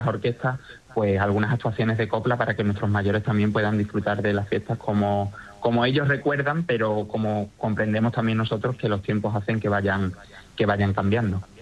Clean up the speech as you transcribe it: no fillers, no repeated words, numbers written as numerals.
orquestas pues algunas actuaciones de copla para que nuestros mayores también puedan disfrutar de las fiestas como ellos recuerdan, pero como comprendemos también nosotros que los tiempos hacen que vayan cambiando.